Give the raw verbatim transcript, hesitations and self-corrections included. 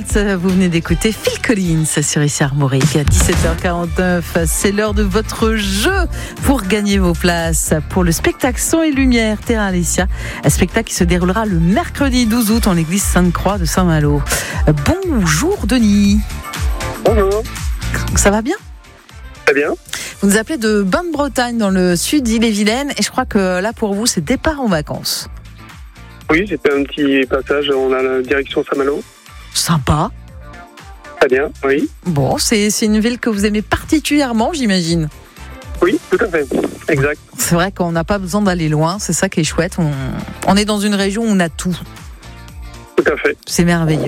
Nights. Vous venez d'écouter Phil Collins sur ici Armorique à dix-sept heures quarante-neuf. C'est l'heure de votre jeu pour gagner vos places pour le spectacle Son et Lumière Terra Alessia. Un spectacle qui se déroulera le mercredi douze août en l'église Sainte-Croix de Saint-Malo. Bonjour Denis. Bonjour. Ça va bien ? Très bien. Vous nous appelez de Bain-de-Bretagne dans le sud d'Ille-et-Vilaine et je crois que là pour vous c'est départ en vacances. Oui, c'était un petit passage, on a la direction Saint-Malo. Sympa. Très bien, oui. Bon, c'est, c'est une ville que vous aimez particulièrement, j'imagine. Oui, tout à fait, exact. C'est vrai qu'on n'a pas besoin d'aller loin, c'est ça qui est chouette. On, on est dans une région où on a tout. Tout à fait. C'est merveilleux.